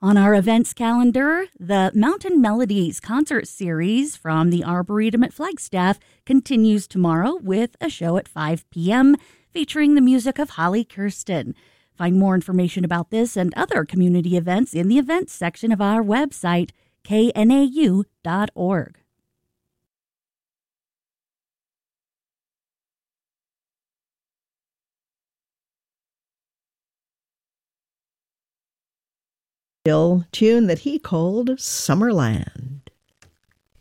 On our events calendar, the Mountain Melodies concert series from the Arboretum at Flagstaff continues tomorrow with a show at 5 p.m. featuring the music of Holly Kirsten. Find more information about this and other community events in the events section of our website, knau.org. Tune that he called Summerland.